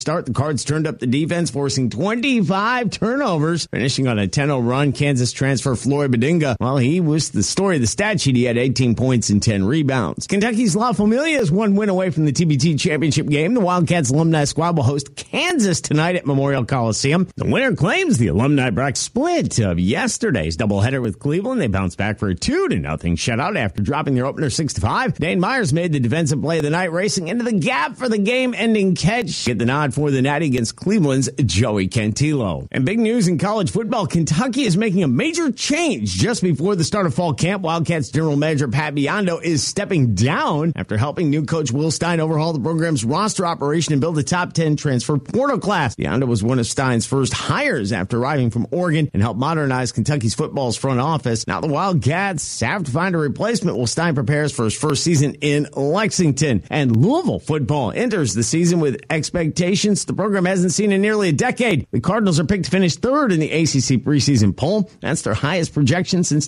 start, the Cards turned up the defense, forcing 25 turnovers, finishing on a 10-0 run. Kansas transfer Floyd Badinga, well, he was the story of the stat sheet. He had 18 points and 10 rebounds. Kentucky's La Familia is one win away from the TBT championship game. The Wildcats alumni squad will host Kansas tonight at Memorial Coliseum. The winner claims the alumni Brock split of yesterday's doubleheader with Cleveland. They bounced back for a 2-0 shutout after dropping their opener 6-5. Dane Myers made the defensive play of the night, racing into the gap for the game-ending catch. Get the nod for the Natty against Cleveland's Joey Cantillo. And big news in college football, Kentucky is making a major change just before the start of fall camp. Wildcats general manager Pat Biondo is stepping down after helping new coach Will Stein overhaul the program's roster operation and build a top 10 transfer portal class. Biondo was one of Stein's first hires after arriving from Oregon and helped modernize Kentucky's football's front office. Now the Wildcats have to find a replacement while Stein prepares for his first season in Lexington. And Louisville football enters the season with expectations the program hasn't seen in nearly a decade. The Cardinals are picked to finish third in the ACC preseason poll. That's their highest projection since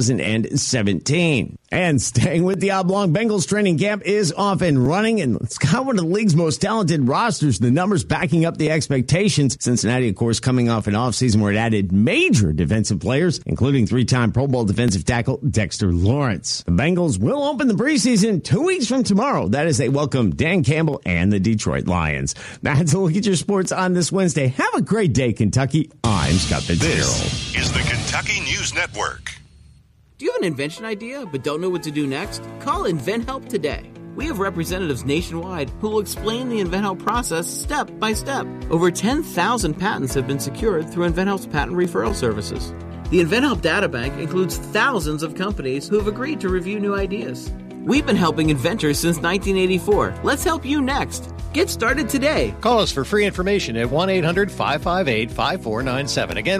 2017. And staying with the Oblong, Bengals training camp is off and running, and it's got one of the league's most talented rosters. The numbers backing up the expectations. Cincinnati, of course, coming off an offseason where it added major defensive players, including three-time Pro Bowl defensive tackle Dexter Lawrence. The Bengals will open the preseason 2 weeks from tomorrow. That is, they welcome Dan Campbell and the Detroit Lions. That's a look at your sports on this Wednesday. Have a great day, Kentucky. I'm Scott Fitzgerald. This is the Kentucky News Network. Do you have an invention idea but don't know what to do next? Call InventHelp today. We have representatives nationwide who will explain the InventHelp process step by step. Over 10,000 patents have been secured through InventHelp's patent referral services. The InventHelp Databank includes thousands of companies who have agreed to review new ideas. We've been helping inventors since 1984. Let's help you next. Get started today. Call us for free information at 1-800-558-5497. Again,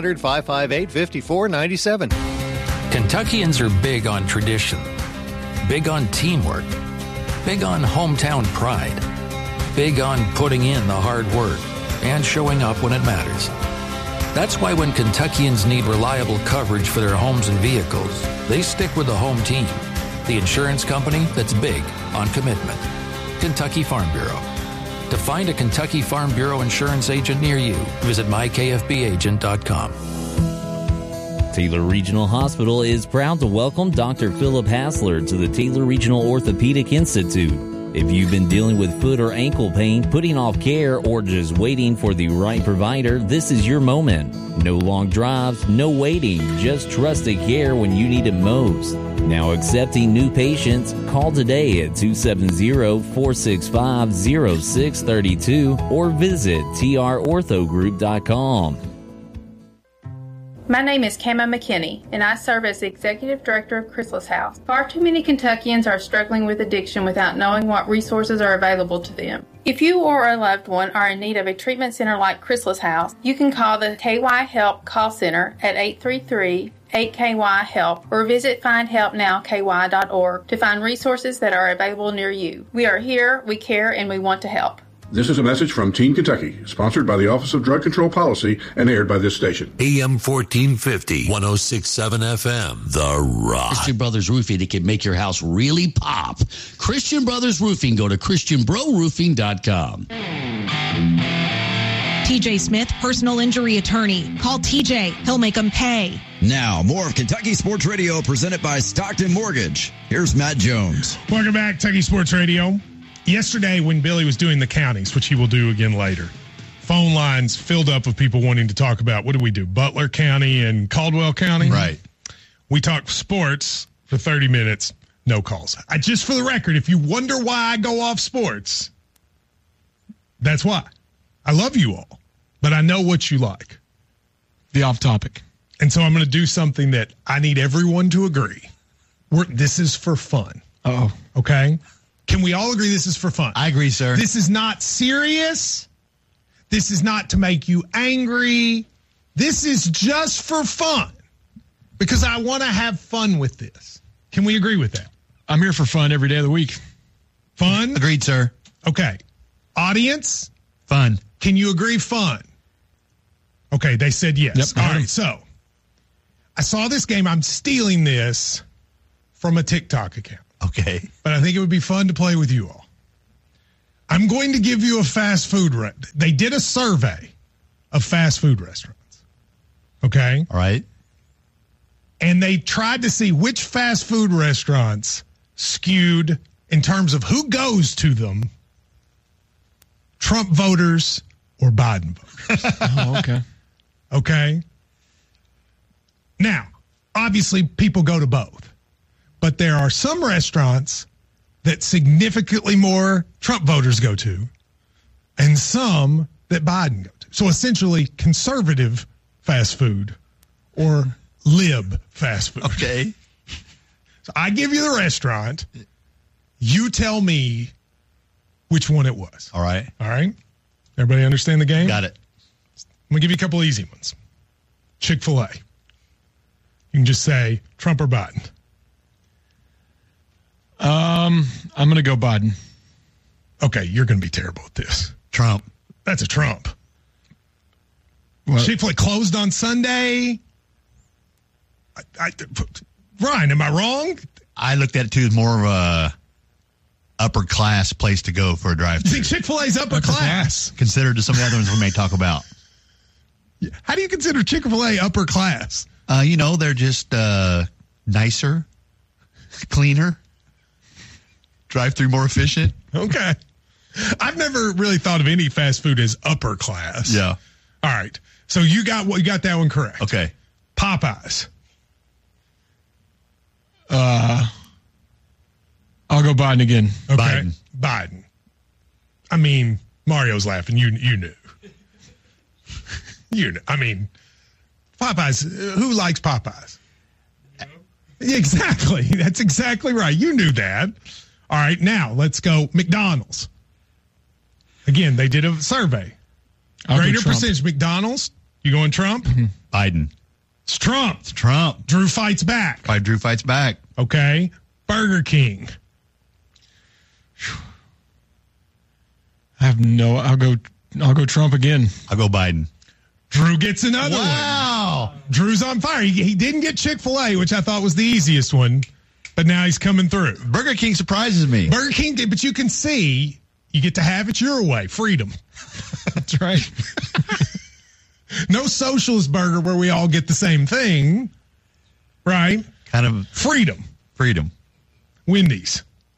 1-800-558-5497. Kentuckians are big on tradition, big on teamwork, big on hometown pride, big on putting in the hard work and showing up when it matters. That's why when Kentuckians need reliable coverage for their homes and vehicles, they stick with the home team, the insurance company that's big on commitment. Kentucky Farm Bureau. To find a Kentucky Farm Bureau insurance agent near you, visit mykfbagent.com. Taylor Regional Hospital is proud to welcome Dr. Philip Hassler to the Taylor Regional Orthopedic Institute. If you've been dealing with foot or ankle pain, putting off care, or just waiting for the right provider, this is your moment. No long drives, no waiting, just trusted care when you need it most. Now accepting new patients, call today at 270-465-0632 or visit trorthogroup.com. My name is Kama McKinney, and I serve as the Executive Director of Chrysalis House. Far too many Kentuckians are struggling with addiction without knowing what resources are available to them. If you or a loved one are in need of a treatment center like Chrysalis House, you can call the KY Help call center at 833-8KY-HELP or visit findhelpnowky.org to find resources that are available near you. We are here, we care, and we want to help. This is a message from Teen Kentucky, sponsored by the Office of Drug Control Policy and aired by this station. AM 1450, 106.7 FM, The Rock. Christian Brothers Roofing, it can make your house really pop. Christian Brothers Roofing, go to christianbroroofing.com. TJ Smith, personal injury attorney. Call TJ. He'll make them pay. Now, more of Kentucky Sports Radio presented by Stockton Mortgage. Here's Matt Jones. Welcome back, Kentucky Sports Radio. Yesterday, when Billy was doing the countings, which he will do again later, phone lines filled up of people wanting to talk about, what did we do, Butler County and Caldwell County? Right. We talked sports for 30 minutes, no calls. Just for the record, if you wonder why I go off sports, that's why. I love you all, but I know what you like. The off topic. And so I'm going to do something that I need everyone to agree. This is for fun. Uh-oh. Okay? Can we all agree this is for fun? I agree, sir. This is not serious. This is not to make you angry. This is just for fun because I want to have fun with this. Can we agree with that? I'm here for fun every day of the week. Fun? Agreed, sir. Okay. Audience? Fun. Can you agree fun? Okay, they said yes. Yep. All right, so I saw this game. I'm stealing this from a TikTok account. Okay. But I think it would be fun to play with you all. I'm going to give you a fast food They did a survey of fast food restaurants. Okay? All right. And they tried to see which fast food restaurants skewed in terms of who goes to them, Trump voters or Biden voters. Oh, okay. Okay? Now, obviously, people go to both. But there are some restaurants that significantly more Trump voters go to and some that Biden go to. So essentially, conservative fast food or lib fast food. Okay. So I give you the restaurant. You tell me which one it was. All right. All right? Everybody understand the game? Got it. I'm going to give you a couple easy ones. Chick-fil-A. You can just say Trump or Biden. I'm going to go Biden. Okay, you're going to be terrible at this. Trump. That's a Trump. Well, Chick-fil-A closed on Sunday. Ryan, am I wrong? I looked at it, too, as more of a upper-class place to go for a drive-thru. You think Chick-fil-A's upper class? Considered to some of the other ones we may talk about. How do you consider Chick-fil-A upper class? They're just nicer, cleaner, drive-through more efficient. Okay. I've never really thought of any fast food as upper class. Yeah. All right. So you got that one correct. Okay. Popeyes. I'll go Biden again. Okay. Biden. I mean, Mario's laughing. You knew. Popeyes. Who likes Popeyes? Exactly. That's exactly right. You knew that. All right. Now let's go McDonald's. Again, they did a survey. Greater percentage McDonald's. You going Trump? Mm-hmm. Biden. It's Trump. It's Trump. Drew fights back. Drew fights back. Okay. Burger King. I'll go Trump again. I'll go Biden. Drew gets another one. Wow. Drew's on fire. He didn't get Chick-fil-A, which I thought was the easiest one, but now he's coming through. Burger King surprises me. Burger King did, but you can see you get to have it your way. Freedom. That's right. No socialist burger where we all get the same thing. Right? Kind of freedom. Wendy's.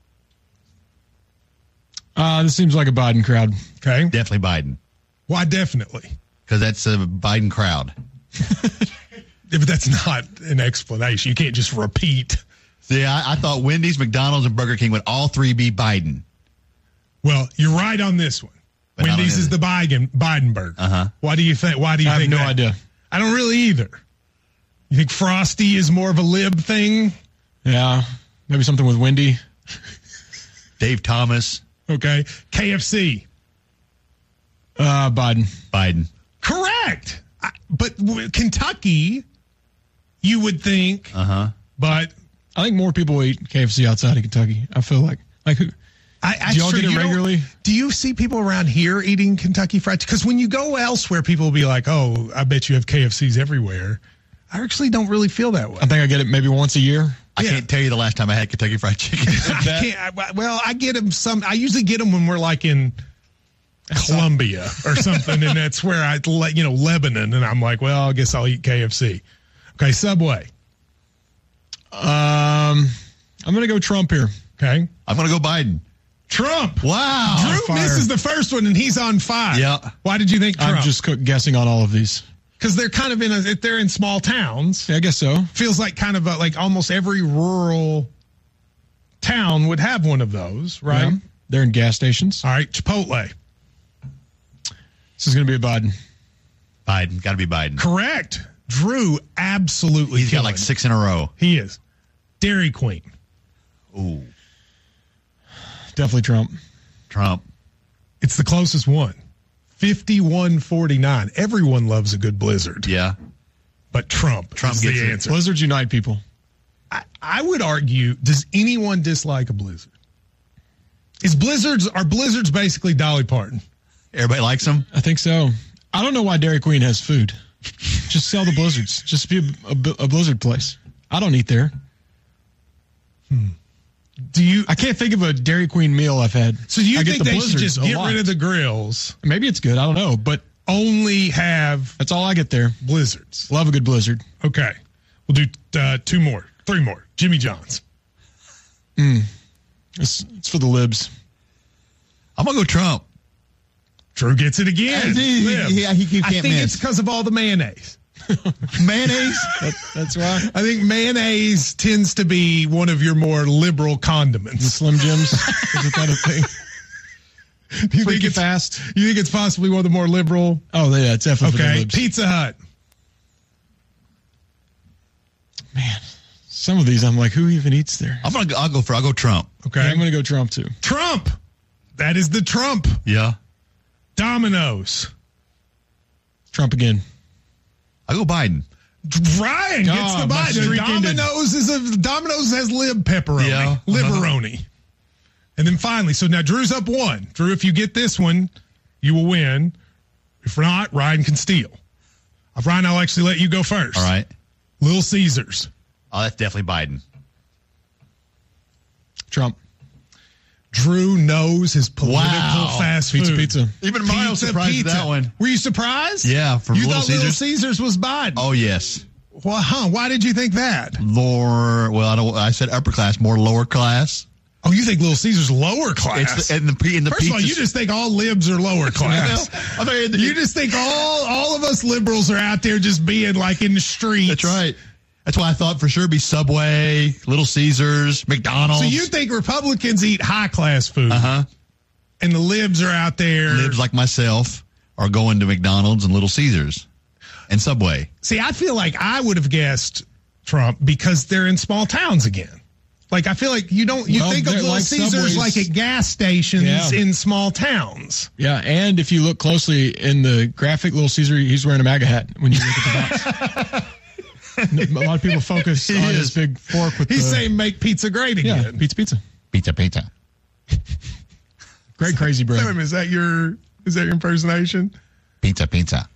This seems like a Biden crowd. Okay. Definitely Biden. Why definitely? Because that's a Biden crowd. Yeah, but that's not an explanation. You can't just repeat. See, I thought Wendy's, McDonald's, and Burger King would all three be Biden. Well, you're right on this one. But Wendy's is the Biden burger. Uh-huh. Why do you think? I have no idea. I don't really either. You think Frosty is more of a lib thing? Yeah, maybe something with Wendy. Dave Thomas. Okay. KFC. Biden. Correct. But Kentucky, you would think. Uh-huh. But I think more people eat KFC outside of Kentucky. I feel like who? Do y'all get it regularly? Do you see people around here eating Kentucky Fried Chicken? Because when you go elsewhere, people will be like, "Oh, I bet you have KFCs everywhere." I actually don't really feel that way. I think I get it maybe once a year. I can't tell you the last time I had Kentucky Fried Chicken. I get them I usually get them when we're like in Colombia or something, and that's where Lebanon, and I'm like, well, I guess I'll eat KFC. Okay, Subway. I'm gonna go Trump here. Okay, I'm gonna go Biden. Trump. Wow. Drew misses the first one, and he's on fire. Yeah. Why did you think Trump? I'm just guessing on all of these. Because they're kind of they're in small towns. Yeah, I guess so. Feels like kind of like almost every rural town would have one of those, right? Yeah. They're in gas stations. All right, Chipotle. This is going to be a Biden. Biden. Got to be Biden. Correct. Drew absolutely He's got like 6 in a row. He is. Dairy Queen. Ooh. Definitely Trump. It's the closest one. 51-49. Everyone loves a good Blizzard. Yeah. But Trump is gets the answer. Blizzards unite people. I would argue, does anyone dislike a Blizzard? Are Blizzards basically Dolly Parton? Everybody likes them? I think so. I don't know why Dairy Queen has food. Just sell the Blizzards. Just be a Blizzard place. I don't eat there. I can't think of a Dairy Queen meal I've had. So you I think get the they should Blizzards just a get lot. rid of the grills? Maybe it's good. I don't know, but only have. That's all I get there. Blizzards. Love a good Blizzard. Okay, we'll do 3 more. Jimmy John's. It's for the libs. I'm gonna go Trump. Drew gets it again. Yeah, he can't I think miss. it's because of all the mayonnaise. Mayonnaise? That's why. I think mayonnaise tends to be one of your more liberal condiments. The Slim Jims is it kind of thing. You think it's fast? You think it's possibly one of the more liberal? Oh, yeah, it's definitely for the Okay, libs. Pizza Hut. Man, some of these I'm like, who even eats there? I'll go Trump. Okay, Yeah, I'm going to go Trump too. Trump. That is the Trump. Yeah. Domino's. Trump again. I go Biden. Ryan gets the my streak Biden. Domino's has lib pepperoni. Yeah. Liberoni. And then finally, so now Drew's up 1. Drew, if you get this one, you will win. If not, Ryan can steal. Ryan, I'll actually let you go first. All right. Little Caesars. Oh, that's definitely Biden. Trump. Drew knows his political Wow. fast food. Pizza. Even Mario surprised with that one. Were you surprised? Yeah, from you Little thought Little Caesars? Caesars was Biden. Oh, yes. Well, why did you think that? I said upper class, more lower class. Oh, you think Little Caesars lower class? It's in the First pizza. of all, you just think all libs are lower class. You just think all of us liberals are out there just being like in the streets. That's right. That's why I thought for sure it'd be Subway, Little Caesars, McDonald's. So you think Republicans eat high class food? Uh-huh. And the libs are out there. Libs like myself are going to McDonald's and Little Caesars and Subway. See, I feel like I would have guessed Trump because they're in small towns again. Like, I feel like you think of Little like Caesars Subways. like at gas stations Yeah. in small towns. Yeah, and if you look closely in the graphic, Little Caesar, he's wearing a MAGA hat when you look at the box. A lot of people focus on his big fork with He's saying make pizza great again. Yeah, pizza. Pizza. Great crazy bro. Is that your impersonation? Pizza.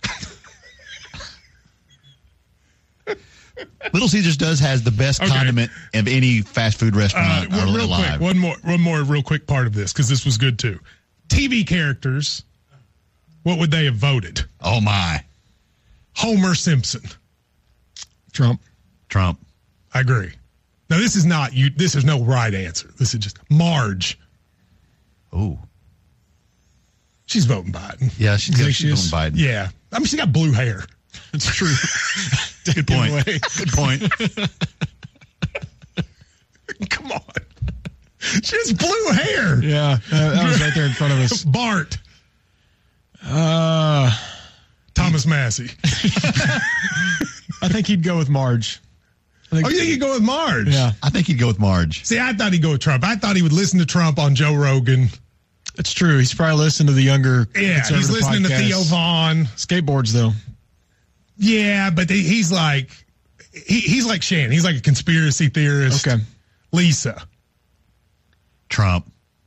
Little Caesars has the best condiment of any fast food restaurant real alive. quick, one more real quick part of this because this was good too. TV characters, what would they have voted? Oh my, Homer Simpson. Trump. I agree. Now this is not you. This is no right answer. This is just Marge. Ooh, she's voting Biden. Yeah, she's voting Biden. Yeah, I mean she got blue hair. It's true. Good point. Good point. Come on. She has blue hair. Yeah, that was right there in front of us. Bart. Thomas Massey. I think he'd go with Marge. You think he'd go with Marge? Yeah. I think he'd go with Marge. See, I thought he'd go with Trump. I thought he would listen to Trump on Joe Rogan. It's true. He's probably listening to the younger. Yeah, he's listening to Theo Vaughn. Skateboards, though. Yeah, but he's like Shannon. He's like a conspiracy theorist. Okay. Lisa. Trump.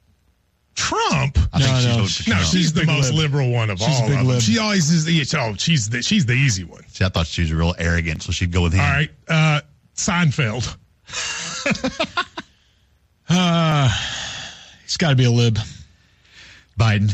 I think she's voting for Trump. No, she's the most liberal one of all of them. She always is she's the easy one. See, I thought she was real arrogant, so she'd go with him. All right, Seinfeld. He's got to be a lib. Biden.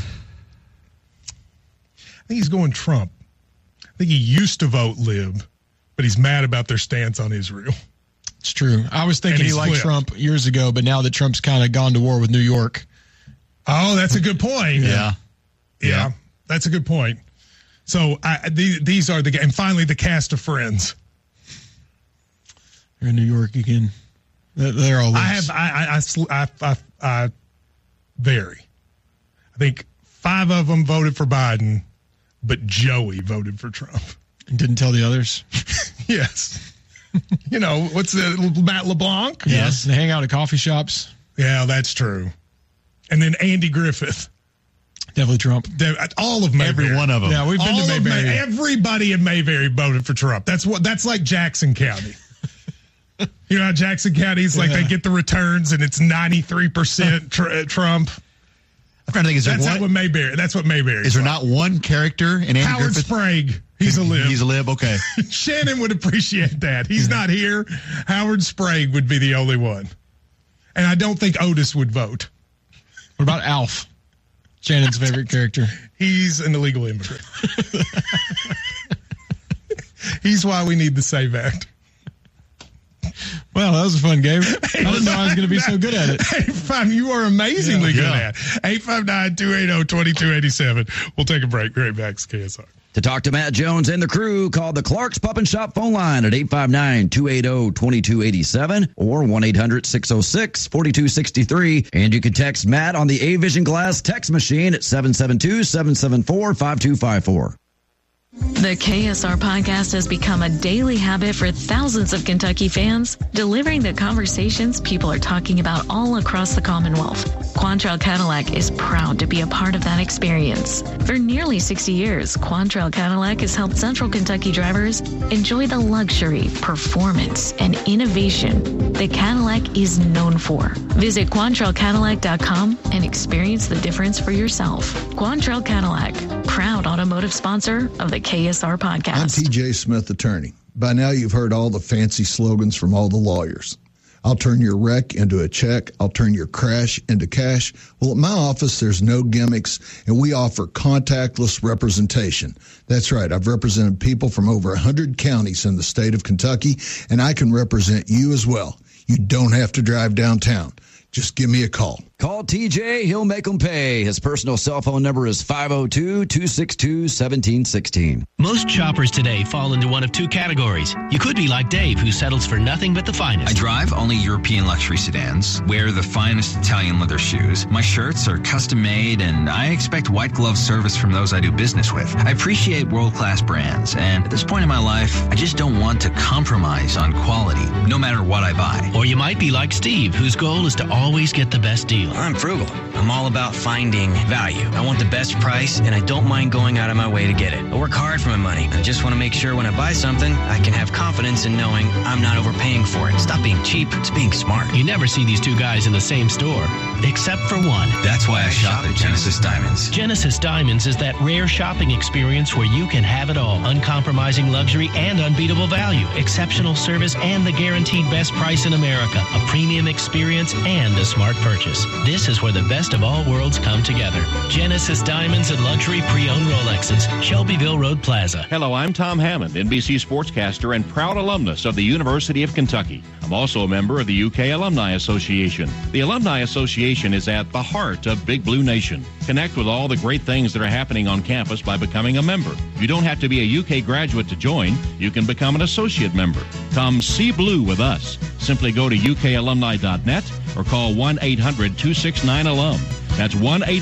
I think he's going Trump. I think he used to vote lib, but he's mad about their stance on Israel. It's true. I was thinking he liked Trump years ago, but now that Trump's kind of gone to war with New York. Oh, that's a good point. Yeah. That's a good point. So these are and finally the cast of Friends. They're in New York again. They're all libs. I vary. I think 5 of them voted for Biden, but Joey voted for Trump. And didn't tell the others? Yes. What's Matt LeBlanc? Yes. They hang out at coffee shops. Yeah, that's true. And then Andy Griffith. Definitely Trump. All of Mayberry. Every one of them. Yeah, we've been to Mayberry. Everybody in Mayberry voted for Trump. That's like Jackson County. You know how Jackson County is like they get the returns and it's 93% Trump. I'm trying to think. That's what Mayberry. Is there not one character in Andy Howard Griffith? Sprague. He's a lib. He's a lib. Okay. Shannon would appreciate that. He's not here. Howard Sprague would be the only one. And I don't think Otis would vote. What about Alf? Shannon's favorite character. He's an illegal immigrant. He's why we need the SAVE Act. Well, that was a fun game. I didn't know I was going to be so good at it. You are amazingly good at it. 859-280-2287. We'll take a break. Right back to KSR. To talk to Matt Jones and the crew, call the Clark's Pup and Shop phone line at 859-280-2287 or 1-800-606-4263. And you can text Matt on the A-Vision Glass text machine at 772-774-5254. The KSR podcast has become a daily habit for thousands of Kentucky fans, delivering the conversations people are talking about all across the Commonwealth. Quantrill Cadillac is proud to be a part of that experience. For nearly 60 years, Quantrill Cadillac has helped Central Kentucky drivers enjoy the luxury, performance, and innovation that Cadillac is known for. Visit QuantrillCadillac.com and experience the difference for yourself. Quantrill Cadillac, proud automotive sponsor of the KSR podcast. I'm TJ Smith, attorney. By now you've heard all the fancy slogans from all the lawyers. I'll turn your wreck into a check. I'll turn your crash into cash. Well, at my office, there's no gimmicks, and we offer contactless representation. That's right. I've represented people from over 100 counties in the state of Kentucky, and I can represent you as well. You don't have to drive downtown. Just give me a call. Call TJ. He'll make them pay. His personal cell phone number is 502-262-1716. Most shoppers today fall into one of two categories. You could be like Dave, who settles for nothing but the finest. I drive only European luxury sedans, wear the finest Italian leather shoes. My shirts are custom made, and I expect white glove service from those I do business with. I appreciate world-class brands, and at this point in my life, I just don't want to compromise on quality, no matter what I buy. Or you might be like Steve, whose goal is to always get the best deal. I'm frugal. I'm all about finding value. I want the best price, and I don't mind going out of my way to get it. I work hard for my money. I just want to make sure when I buy something, I can have confidence in knowing I'm not overpaying for it. Stop being cheap. It's being smart. You never see these two guys in the same store, except for one. That's why I shop at Genesis Diamonds. Genesis Diamonds is that rare shopping experience where you can have it all. Uncompromising luxury and unbeatable value. Exceptional service and the guaranteed best price in America. A premium experience and a smart purchase. This is where the best of all worlds come together. Genesis Diamonds and luxury pre-owned Rolexes. Shelbyville Road Plaza. Hello, I'm Tom Hammond, NBC sportscaster and proud alumnus of the University of Kentucky. I'm also a member of the UK Alumni Association. The Alumni Association is at the heart of Big Blue Nation. Connect with all the great things that are happening on campus by becoming a member. You don't have to be a UK graduate to join. You can become an associate member. Come see blue with us. Simply go to ukalumni.net or call 1-800-269-ALUM. That's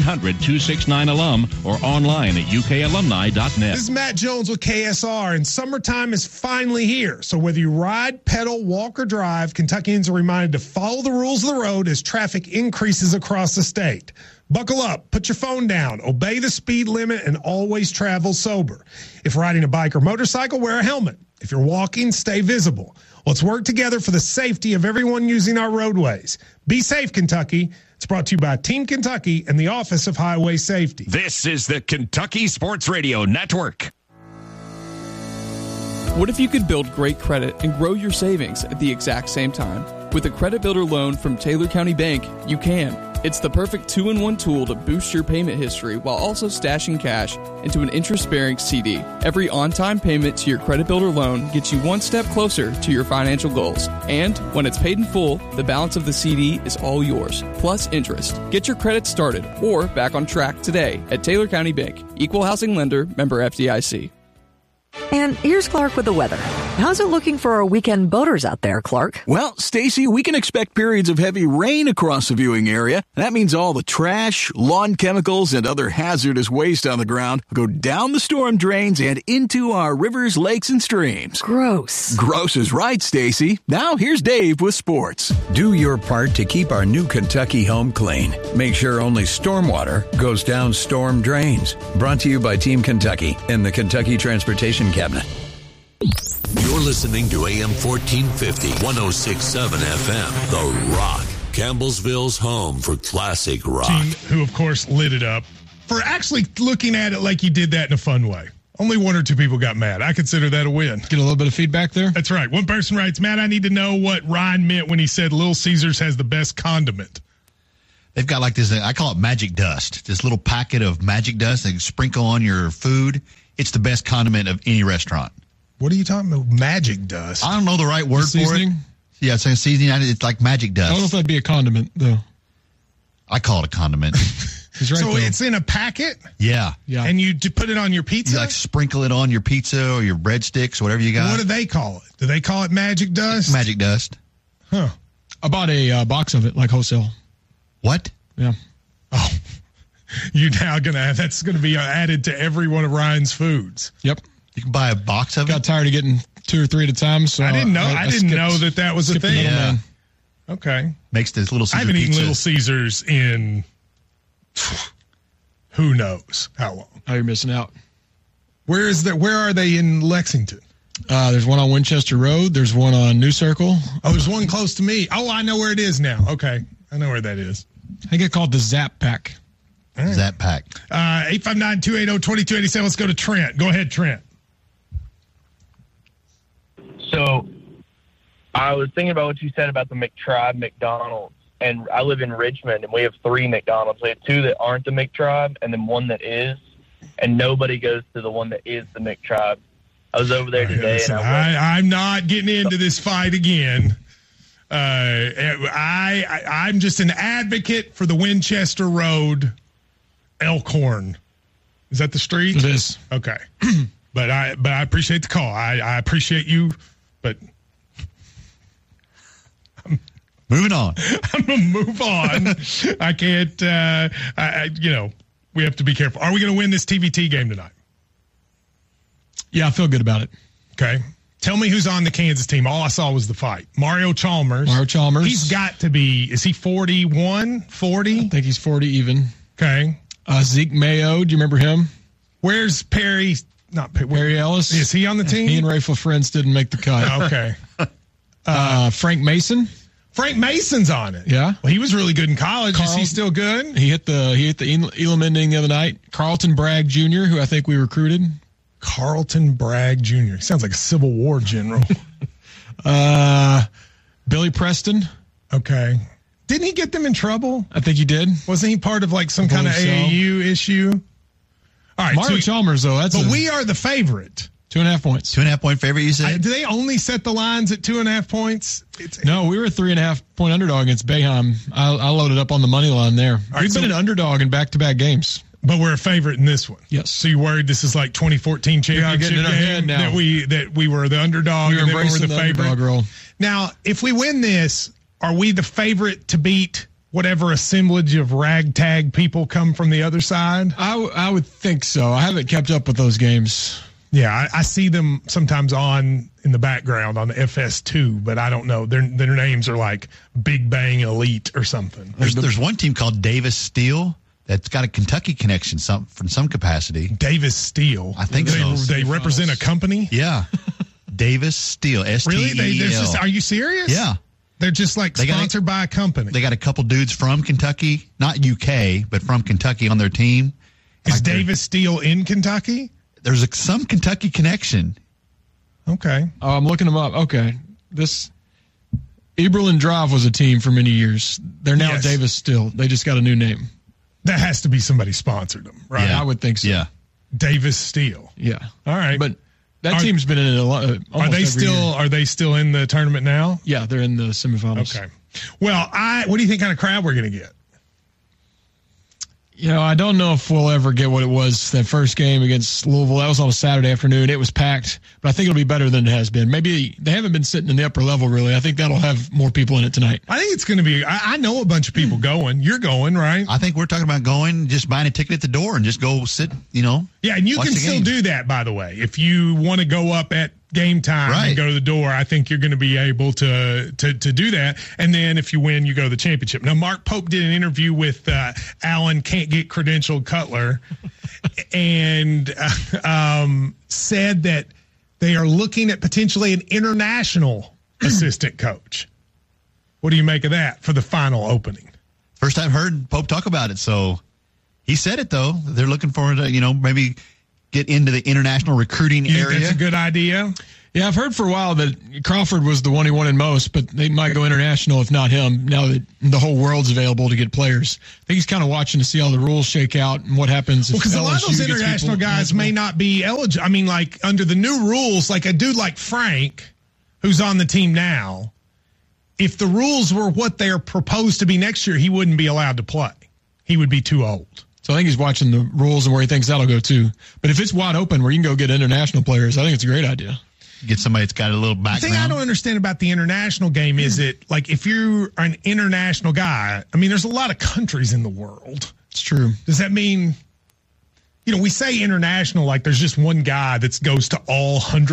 1-800-269-ALUM or online at ukalumni.net. This is Matt Jones with KSR, and summertime is finally here. So whether you ride, pedal, walk, or drive, Kentuckians are reminded to follow the rules of the road as traffic increases across the state. Buckle up, put your phone down, obey the speed limit, and always travel sober. If riding a bike or motorcycle, wear a helmet. If you're walking, stay visible. Let's work together for the safety of everyone using our roadways. Be safe, Kentucky. It's brought to you by Team Kentucky and the Office of Highway Safety. This is the Kentucky Sports Radio Network. What if you could build great credit and grow your savings at the exact same time? With a Credit Builder loan from Taylor County Bank, you can. It's the perfect two-in-one tool to boost your payment history while also stashing cash into an interest-bearing CD. Every on-time payment to your Credit Builder loan gets you one step closer to your financial goals. And when it's paid in full, the balance of the CD is all yours, plus interest. Get your credit started or back on track today at Taylor County Bank. Equal housing lender, member FDIC. And here's Clark with the weather. How's it looking for our weekend boaters out there, Clark? Well, Stacy, we can expect periods of heavy rain across the viewing area. That means all the trash, lawn chemicals, and other hazardous waste on the ground will go down the storm drains and into our rivers, lakes, and streams. Gross. Gross is right, Stacy. Now here's Dave with sports. Do your part to keep our new Kentucky home clean. Make sure only stormwater goes down storm drains. Brought to you by Team Kentucky and the Kentucky Transportation Cabinet. You're listening to AM 1450, 106.7 FM, The Rock, Campbellsville's home for classic rock. Team who, of course, lit it up for actually looking at it like you did that in a fun way. Only one or two people got mad. I consider that a win. Get a little bit of feedback there. That's right. One person writes, Matt, I need to know what Ryan meant when he said Little Caesars has the best condiment. They've got like this, I call it magic dust, this little packet of magic dust that you sprinkle on your food. It's the best condiment of any restaurant. What are you talking about? Magic dust? I don't know the right word for it. Yeah, it's like seasoning. It's like magic dust. I don't know if that'd be a condiment, though. I call it a condiment. He's right, so though. it's in a packet? Yeah. And you put it on your pizza? You like sprinkle it on your pizza or your breadsticks, whatever you got. What do they call it? Do they call it magic dust? Magic dust. Huh. I bought a box of it, like wholesale. What? Yeah. Oh. You're now that's going to be added to every one of Ryan's foods. Yep. You can buy a box of it? Got tired of getting 2 or 3 at a time, so I didn't know. I didn't know that was a thing. Yeah. Okay. Makes this Little Caesar I haven't pizza. eaten Little Caesars in who knows how long. Oh, you're missing out. Where are they in Lexington? There's one on Winchester Road. There's one on New Circle. Oh, there's one close to me. Oh, I know where it is now. Okay. I know where that is. I get called the Zap Pack. Right. Zap Pack. 859-280-2287. Let's go to Trent. Go ahead, Trent. So I was thinking about what you said about the McTribe McDonald's, and I live in Richmond, and we have 3 McDonald's. We have 2 that aren't the McTribe, and then 1 that is, and nobody goes to the one that is the McTribe. I was over there today, Listen, and I'm not getting into this fight again. I'm just an advocate for the Winchester Road Elkhorn. Is that the street? It is. Okay. But I appreciate the call. I appreciate you, but moving on. I'm going to move on. I can't, we have to be careful. Are we going to win this TVT game tonight? Yeah, I feel good about it. Okay. Tell me who's on the Kansas team. All I saw was the fight. Mario Chalmers. He's got to be, is he 41, 40? I think he's 40 even. Okay. Zeke Mayo, do you remember him? Where's Perry? Not Perry Ellis. Is he on the team? He and Rafael Friends didn't make the cut. Okay. Frank Mason. Frank Mason's on it. Yeah. Well, he was really good in college. Is he still good? He hit the Elam ending the other night. Carlton Bragg Jr., who I think we recruited. Carlton Bragg Jr. Sounds like a Civil War general. Billy Preston. Okay. Didn't he get them in trouble? I think he did. Wasn't he part of like some kind of AAU issue? All right. Mario Chalmers, though. We are the favorite. 2.5 points. 2.5 point favorite, you said? Do they only set the lines at 2.5 points? No, we were a 3.5 point underdog against Boeheim. I loaded up on the money line there. We've been an underdog in back-to-back games. But we're a favorite in this one. Yes. So you worried this is like 2014 championship game now. that we were the underdog we were and then we were the favorite. Role. Now, if we win this, are we the favorite to beat whatever assemblage of ragtag people come from the other side? I would think so. I haven't kept up with those games. Yeah, I see them sometimes on in the background on the FS2, but I don't know. Their names are like Big Bang Elite or something. There's one team called Davis Steel that's got a Kentucky connection from some capacity. Davis Steel. I think so. They represent a company? Yeah. Davis Steel. S-T-E-E-L. Really? Are you serious? Yeah. They're just like sponsored by a company. They got a couple dudes from Kentucky, not UK, but from Kentucky on their team. Is Davis Steel in Kentucky? There's some Kentucky connection. Okay. Oh, I'm looking them up. Okay. This Eberlin Drive was a team for many years. They're now Davis Steel. They just got a new name. That has to be somebody sponsored them, right? Yeah, I would think so. Yeah. Davis Steel. Yeah. All right. But that team's been in it a lot. Are they still in the tournament now? Yeah, they're in the semifinals. Okay. Well, what do you think kind of crowd we're going to get? You know, I don't know if we'll ever get what it was that first game against Louisville. That was on a Saturday afternoon. It was packed, but I think it'll be better than it has been. Maybe they haven't been sitting in the upper level, really. I think that'll have more people in it tonight. I think it's going to be – I know a bunch of people going. You're going, right? I think we're talking about going, just buying a ticket at the door and just go sit, Yeah, and you can still do that, by the way. If you want to go up at game time and go to the door, I think you're going to be able to do that. And then if you win, you go to the championship. Now, Mark Pope did an interview with Alan Can't Get Credentialed Cutler and said that they are looking at potentially an international assistant coach. What do you make of that for the final opening? First I've heard Pope talk about it. So he said it, though. They're looking forward to, maybe get into the international recruiting area. That's a good idea. Yeah, I've heard for a while that Crawford was the one he wanted most, but they might go international if not him, now that the whole world's available to get players. I think he's kind of watching to see how the rules shake out and what happens. Well, because a lot of those international guys may not be eligible. I mean, like, under the new rules, like a dude like Frank, who's on the team now, if the rules were what they're proposed to be next year, he wouldn't be allowed to play. He would be too old. So I think he's watching the rules and where he thinks that'll go too. But if it's wide open where you can go get international players, I think it's a great idea. Get somebody that's got a little background. The thing I don't understand about the international game is it, like, if you're an international guy, I mean, there's a lot of countries in the world. It's true. Does that mean, we say international like there's just one guy that goes to all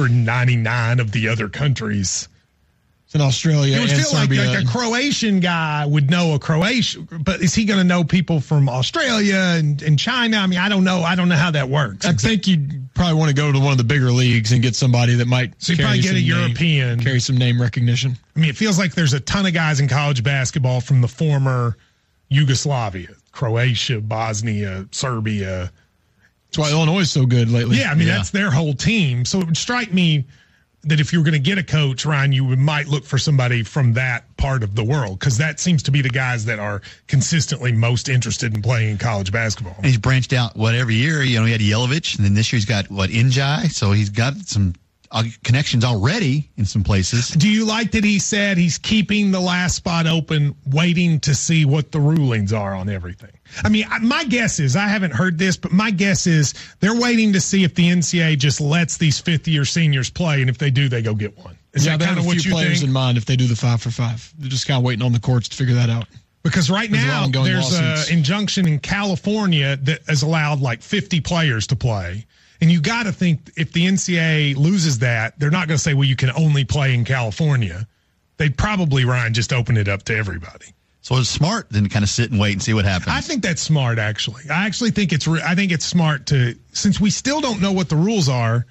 199 of the other countries? In Australia, it would feel like a Croatian guy would know a Croatian, but is he going to know people from Australia and China? I mean, I don't know. I don't know how that works. I think you'd probably want to go to one of the bigger leagues and get somebody that might. So you probably get a European, carry some name recognition. I mean, it feels like there's a ton of guys in college basketball from the former Yugoslavia, Croatia, Bosnia, Serbia. That's why Illinois is so good lately. Yeah, I mean, that's their whole team. So it would strike me that if you were going to get a coach, Ryan, you might look for somebody from that part of the world, because that seems to be the guys that are consistently most interested in playing in college basketball. And he's branched out, every year, he had Yelovich, and then this year he's got, Njai, so he's got some connections already in some places. Do you like that he said he's keeping the last spot open, waiting to see what the rulings are on everything? I mean, my guess is, I haven't heard this, but my guess is they're waiting to see if the NCAA just lets these fifth-year seniors play, and if they do, they go get one. Is that kind of what you think? They have a few players in mind if they do the 5-for-5. They're just kind of waiting on the courts to figure that out. Because right now, there's an injunction in California that has allowed like 50 players to play. And you got to think, if the NCAA loses that, they're not going to say, well, you can only play in California. They'd probably, Ryan, just open it up to everybody. So it's smart then to kind of sit and wait and see what happens. I think that's smart, actually. I actually think it's smart to, since we still don't know what the rules are,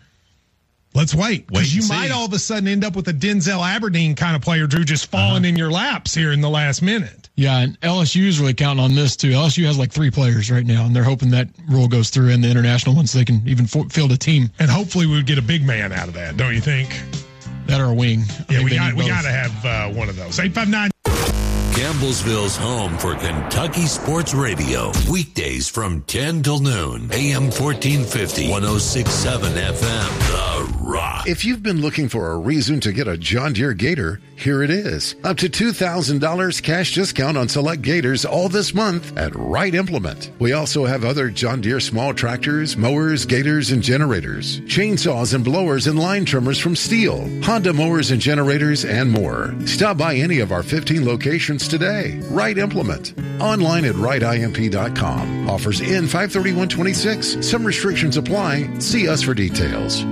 let's wait. Because you might all of a sudden end up with a Denzel Aberdeen kind of player, Drew, just falling in your laps here in the last minute. Yeah, and LSU is really counting on this, too. LSU has like 3 players right now, and they're hoping that rule goes through in the international one so they can even field a team. And hopefully we would get a big man out of that, don't you think? That or a wing. Yeah, we got to have one of those. 859. Campbellsville's home for Kentucky Sports Radio. Weekdays from 10 till noon. AM 1450, 106.7 FM. The Rock. If you've been looking for a reason to get a John Deere Gator, here it is. Up to $2,000 cash discount on select Gators all this month at Wright Implement. We also have other John Deere small tractors, mowers, Gators, and generators. Chainsaws and blowers and line trimmers from Steel. Honda mowers and generators and more. Stop by any of our 15 locations today. Wright Implement. Online at wrightimp.com. Offers end 5/31/26. Some restrictions apply. See us for details.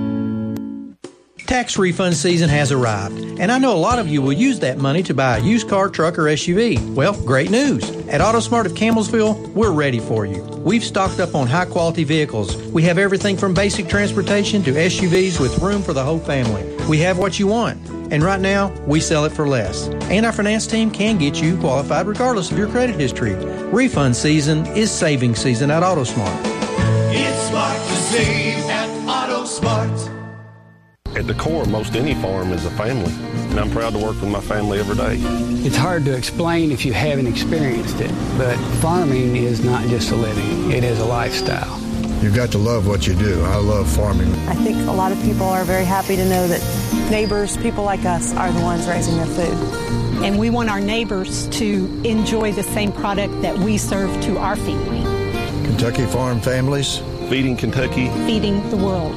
Tax refund season has arrived, and I know a lot of you will use that money to buy a used car, truck, or SUV. Well, great news. At AutoSmart of Campbellsville, we're ready for you. We've stocked up on high-quality vehicles. We have everything from basic transportation to SUVs with room for the whole family. We have what you want, and right now, we sell it for less. And our finance team can get you qualified regardless of your credit history. Refund season is saving season at AutoSmart. It's smart to save at AutoSmart. At the core, most any farm is a family, and I'm proud to work with my family every day. It's hard to explain if you haven't experienced it, but farming is not just a living, it is a lifestyle. You've got to love what you do. I love farming. I think a lot of people are very happy to know that neighbors, people like us, are the ones raising their food. And we want our neighbors to enjoy the same product that we serve to our family. Kentucky Farm Families. Feeding Kentucky. Feeding the world.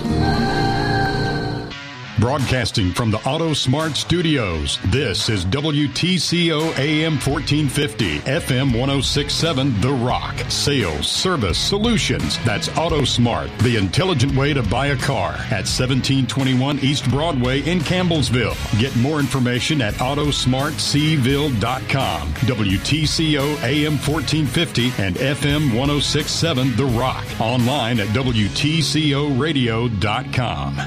Broadcasting from the AutoSmart Studios, this is WTCO AM 1450, FM 106.7 The Rock. Sales, service, solutions. That's AutoSmart, the intelligent way to buy a car. At 1721 East Broadway in Campbellsville. Get more information at AutoSmartCville.com. WTCO AM 1450 and FM 106.7 The Rock. Online at WTCORadio.com.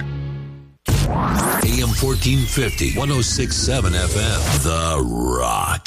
AM 1450, 106.7 FM. The Rock.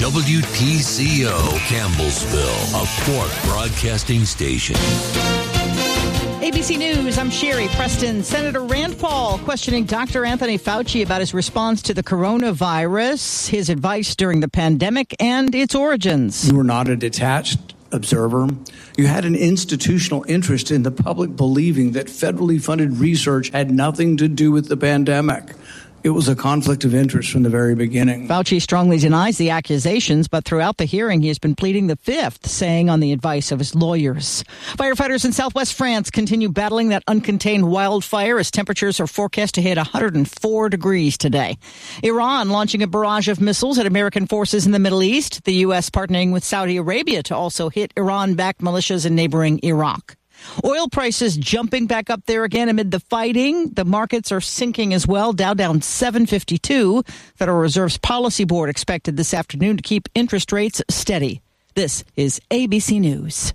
WTCO, Campbellsville, a Quark broadcasting station. ABC News, I'm Sherry Preston. Senator Rand Paul questioning Dr. Anthony Fauci about his response to the coronavirus, his advice during the pandemic, and its origins. You were not a detached observer. You had an institutional interest in the public believing that federally funded research had nothing to do with the pandemic. It was a conflict of interest from the very beginning. Fauci strongly denies the accusations, but throughout the hearing, he has been pleading the fifth, saying on the advice of his lawyers. Firefighters in southwest France continue battling that uncontained wildfire as temperatures are forecast to hit 104 degrees today. Iran launching a barrage of missiles at American forces in the Middle East. The U.S. partnering with Saudi Arabia to also hit Iran-backed militias in neighboring Iraq. Oil prices jumping back up there again amid the fighting. The markets are sinking as well. Dow down 752. Federal Reserve's Policy Board expected this afternoon to keep interest rates steady. This is ABC News.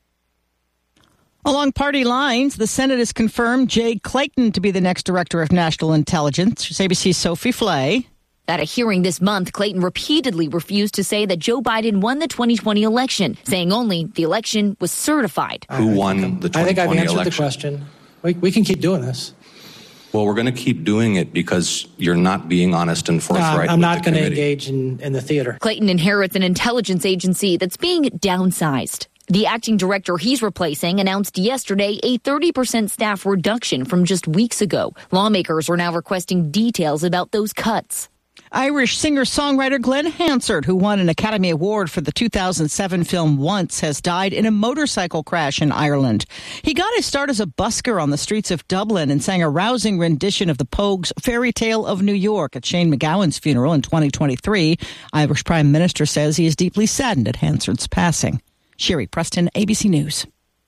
Along party lines, the Senate has confirmed Jay Clayton to be the next Director of National Intelligence. It's ABC's Sophie Flay. At a hearing this month, Clayton repeatedly refused to say that Joe Biden won the 2020 election, saying only the election was certified. Who won the 2020 election? I think I've answered the question. We can keep doing this. Well, we're going to keep doing it because you're not being honest and forthright. I'm not going to engage in the theater. Clayton inherits an intelligence agency that's being downsized. The acting director he's replacing announced yesterday a 30% staff reduction from just weeks ago. Lawmakers are now requesting details about those cuts. Irish singer-songwriter Glenn Hansard, who won an Academy Award for the 2007 film Once, has died in a motorcycle crash in Ireland. He got his start as a busker on the streets of Dublin and sang a rousing rendition of the Pogues' Fairy Tale of New York at Shane MacGowan's funeral in 2023. Irish Prime Minister says he is deeply saddened at Hansard's passing. Sherry Preston, ABC News.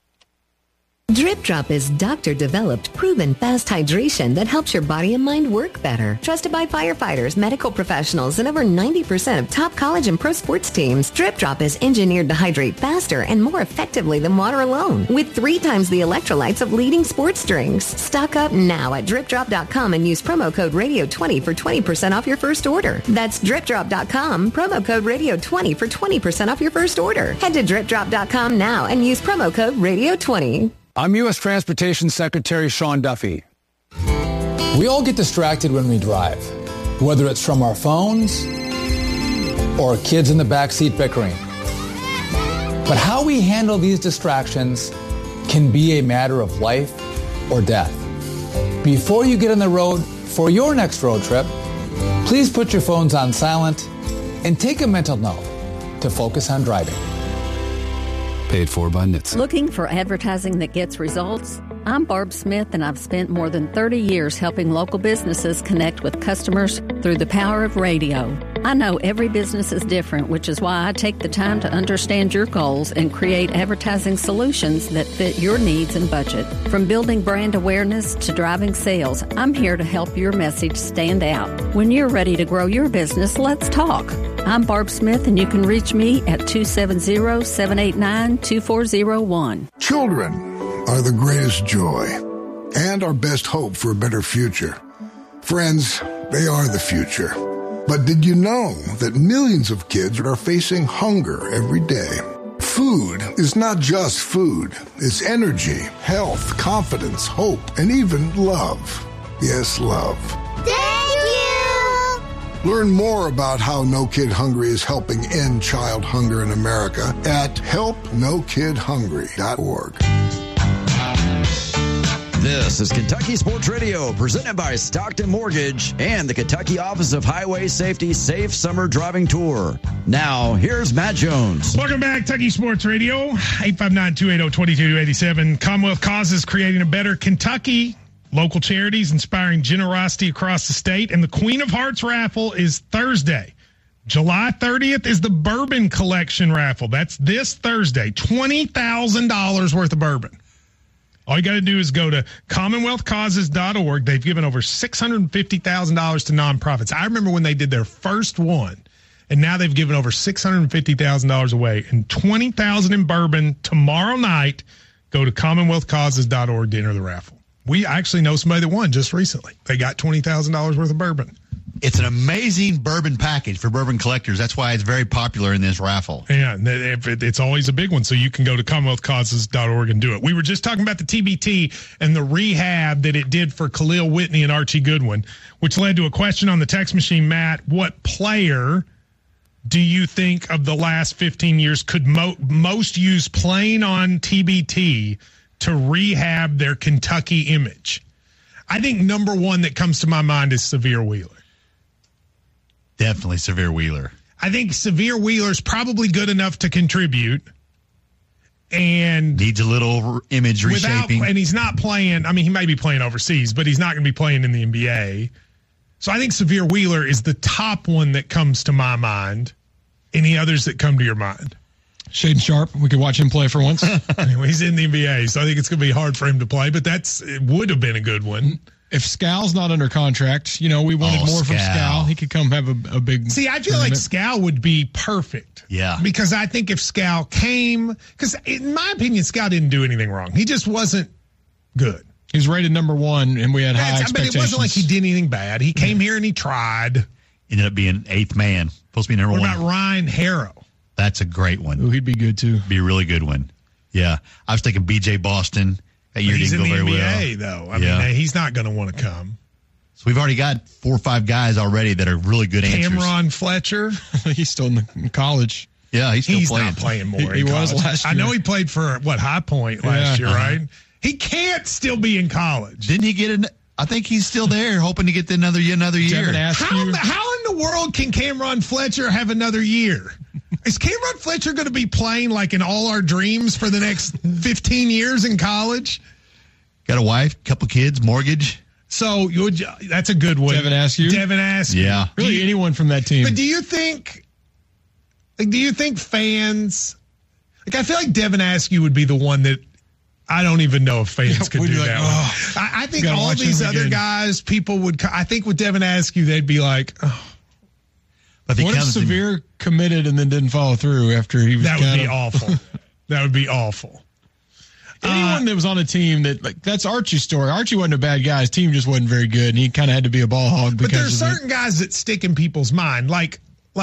Drip Drop is doctor-developed, proven fast hydration that helps your body and mind work better. Trusted by firefighters, medical professionals, and over 90% of top college and pro sports teams, Drip Drop is engineered to hydrate faster and more effectively than water alone, with 3 times the electrolytes of leading sports drinks. Stock up now at DripDrop.com and use promo code Radio20 for 20% off your first order. That's DripDrop.com, promo code Radio20 for 20% off your first order. Head to DripDrop.com now and use promo code Radio20. I'm U.S. Transportation Secretary Sean Duffy. We all get distracted when we drive, whether it's from our phones or kids in the backseat bickering. But how we handle these distractions can be a matter of life or death. Before you get on the road for your next road trip, please put your phones on silent and take a mental note to focus on driving. Paid for by NHTSA. Looking for advertising that gets results? I'm Barb Smith, and I've spent more than 30 years helping local businesses connect with customers through the power of radio. I know every business is different, which is why I take the time to understand your goals and create advertising solutions that fit your needs and budget. From building brand awareness to driving sales, I'm here to help your message stand out. When you're ready to grow your business, let's talk. I'm Barb Smith, and you can reach me at 270-789-2401. Children are the greatest joy and our best hope for a better future. Friends, they are the future. But did you know that millions of kids are facing hunger every day? Food is not just food. It's energy, health, confidence, hope, and even love. Yes, love. Thank you! Learn more about how No Kid Hungry is helping end child hunger in America at helpnokidhungry.org. This is Kentucky Sports Radio, presented by Stockton Mortgage and the Kentucky Office of Highway Safety Safe Summer Driving Tour. Now, here's Matt Jones. Welcome back, Kentucky Sports Radio, 859-280-2287. Commonwealth Causes creating a better Kentucky. Local charities inspiring generosity across the state. And the Queen of Hearts raffle is Thursday. July 30th is the Bourbon Collection raffle. That's this Thursday. $20,000 worth of bourbon. All you got to do is go to CommonwealthCauses.org. They've given over $650,000 to nonprofits. I remember when they did their first one, and now they've given over $650,000 away. And $20,000 in bourbon tomorrow night. Go to CommonwealthCauses.org to enter the raffle. We actually know somebody that won just recently. They got $20,000 worth of bourbon. It's an amazing bourbon package for bourbon collectors. That's why it's very popular in this raffle. Yeah, it's always a big one, so you can go to CommonwealthCauses.org and do it. We were just talking about the TBT and the rehab that it did for Khalil Whitney and Archie Goodwin, which led to a question on the text machine, Matt. What player do you think of the last 15 years could most use playing on TBT to rehab their Kentucky image? I think number one that comes to my mind is Severe Wheeler. Definitely Severe Wheeler. I think Severe Wheeler's probably good enough to contribute. And needs a little image reshaping. And he's not playing. I mean, he might be playing overseas, but he's not going to be playing in the NBA. So I think Severe Wheeler is the top one that comes to my mind. Any others that come to your mind? Shaden Sharp. We could watch him play for once. Anyway, he's in the NBA, so I think it's going to be hard for him to play, but it would have been a good one. If Scal's not under contract, we wanted more from Scal. He could come have a big. See, I feel like Scal would be perfect. Yeah. Because I think if Scal came, because in my opinion, Scal didn't do anything wrong. He just wasn't good. He was rated number 1, and we had high expectations. But it wasn't like he did anything bad. He came here and he tried. Ended up being 8th man. Supposed to be number 1. What about Ryan Harrow? That's a great one. Ooh, he'd be good too. Be a really good one. Yeah. I was thinking B.J. Boston. That year didn't go very well. He's in the NBA, though. I mean, he's not going to want to come. So we've already got 4 or 5 guys already that are really good answers. Cameron Fletcher. He's still in college. Yeah, he's still playing. Not playing more. He was last year. I know he played for, High Point last year, right? He can't still be in college. Didn't he get I think he's still there, hoping to get another year. How in the world can Cameron Fletcher have another year? Is Cameron Fletcher going to be playing like in all our dreams for the next 15 years in college? Got a wife, couple kids, mortgage. So that's a good one. Devin Askew. Yeah. Really anyone from that team. But do you think fans, I feel like Devin Askew would be the one that I don't even know if fans could do that one. I think all these other guys, people would, I think with Devin Askew, they'd be like, oh. But what if Severe committed and then didn't follow through after he was That would be awful. That would be awful. Anyone that was on a team that's Archie's story. Archie wasn't a bad guy. His team just wasn't very good, and he kind of had to be a ball hog. But there's certain guys that stick in people's mind, like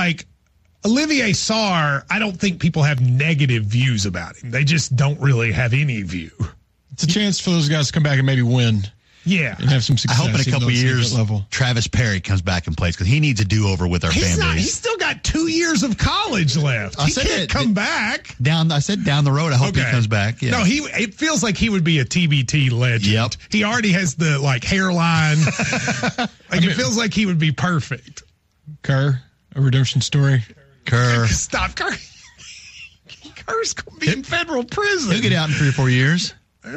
Olivier Sarr. I don't think people have negative views about him. They just don't really have any view. It's a chance for those guys to come back and maybe win. Yeah. And have some success. I hope in a couple of years, Travis Perry comes back and plays because he needs a do-over with our fan base. He's still got 2 years of college left. He can't come back. I said down the road, I hope he comes back. Yeah. No, it feels like he would be a TBT legend. Yep. He already has the hairline. It feels like he would be perfect. Kerr, a redemption story. Kerr. Stop, Kerr. Kerr's going to be in federal prison. He'll get out in 3 or 4 years.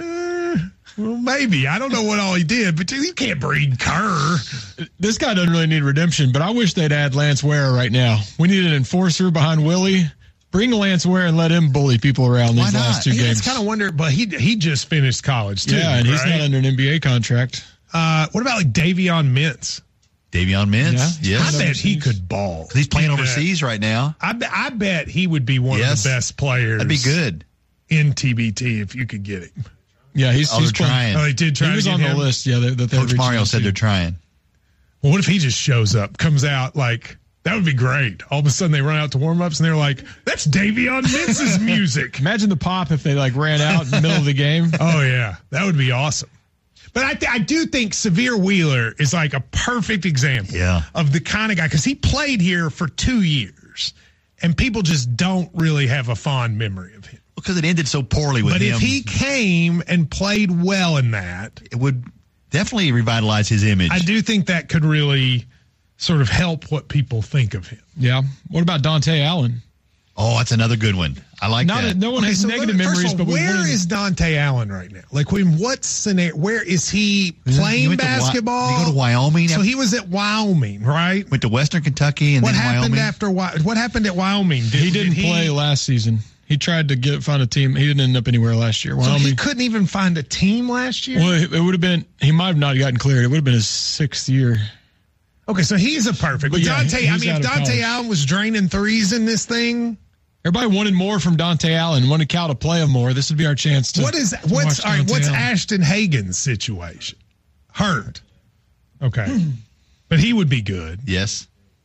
Well, maybe. I don't know what all he did, but you can't breed Kerr. This guy doesn't really need redemption, but I wish they'd add Lance Ware right now. We need an enforcer behind Willie. Bring Lance Ware and let him bully people around these last 2 games. It's kind of wonder, but he just finished college too. Yeah, and he's not under an NBA contract. What about Davion Mintz? Davion Mintz? Yeah. I bet he could ball. He's playing overseas right now. I bet he would be one of the best players. That'd be good. In TBT if you could get him. Yeah, he's trying. Oh, they did try. He was on the list. Yeah, that Coach Mario said they're trying. Well, what if he just shows up, comes out that would be great. All of a sudden they run out to warm-ups and they're like, that's Davion Mintz's music. Imagine the pop if they ran out in the middle of the game. Oh yeah, that would be awesome. But I do think Severe Wheeler is a perfect example of the kind of guy, because he played here for 2 years and people just don't really have a fond memory of him. Because it ended so poorly with him. But if he came and played well in that, it would definitely revitalize his image. I do think that could really sort of help what people think of him. Yeah. What about Dante Allen? Oh, that's another good one. I like that. No one has negative memories, but where is Dante Allen right now? In what scenario? Where is he playing basketball? Did he go to Wyoming? So he was at Wyoming, right? Went to Western Kentucky and then Wyoming. What happened at Wyoming? He didn't play last season. He tried to find a team. He didn't end up anywhere last year. So he couldn't even find a team last year? Well, it would have been, he might have not gotten cleared. It would have been his 6th year. Okay, so he's a perfect. But Dante, if Dante Allen was draining threes in this thing. Everybody wanted more from Dante Allen, wanted Cal to play him more. This would be our chance to. What's Ashton Hagen's situation? Hurt. Okay. But he would be good. Yes.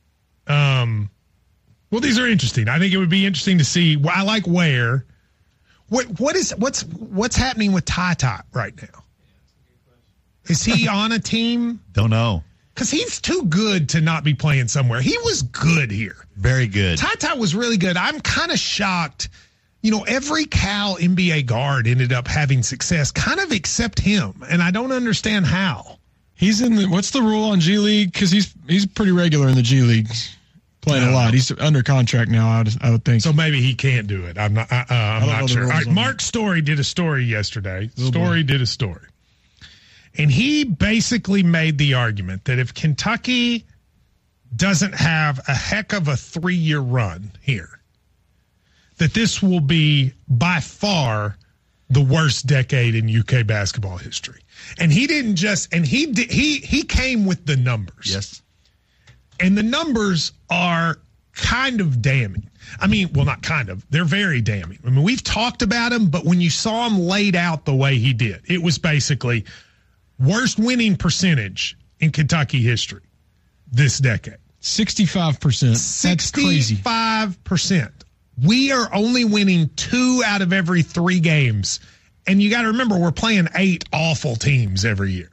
Well, these are interesting. I think it would be interesting to see. I like Ware. What's happening with Ty right now? Is he on a team? Don't know. Because he's too good to not be playing somewhere. He was good here. Very good. Ty was really good. I'm kind of shocked. Every Cal NBA guard ended up having success, kind of except him, and I don't understand how. He's in what's the rule on G League? Because he's pretty regular in the G League, playing a lot. He's under contract now, I would think. So maybe he can't do it. I'm not sure. All right, Mark Story did a story yesterday. Did a story. And he basically made the argument that if Kentucky doesn't have a heck of a 3-year run here, that this will be by far the worst decade in UK basketball history. And he didn't just, and he came with the numbers. Yes. And the numbers are kind of damning. I mean, well, not kind of. They're very damning. I mean, we've talked about him, but when you saw him laid out the way he did, it was basically worst winning percentage in Kentucky history this decade. 65%. That's crazy. 65%. We are only winning 2 out of every 3 games. And you got to remember, we're playing 8 awful teams every year.